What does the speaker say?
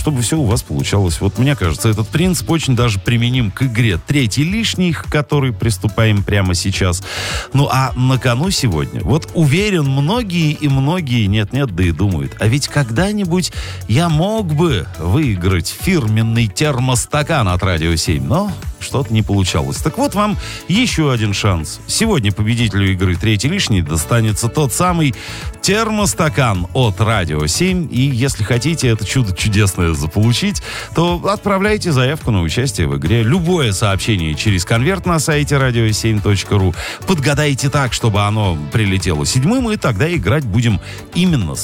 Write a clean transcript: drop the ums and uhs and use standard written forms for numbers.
чтобы все у вас получалось. Вот мне кажется, этот принцип очень даже применим к игре «Третий лишний», к которой приступаем прямо сейчас. Ну, а на кону сегодня, вот уверен, многие нет-нет, да и думают, а ведь когда-нибудь я мог бы выиграть фирменный термостакан от Радио 7, но что-то не получалось. Так вот вам еще один шанс. Сегодня победителю игры «Третий лишний» достанется тот самый термостакан от Радио 7. И если хотите это чудо чудесное заполучить, то отправляйте заявку на участие в игре. Любое сообщение через конверт на сайте radio7.ru. Подгадайте так, чтобы оно прилетело 7-м, и тогда играть будем именно с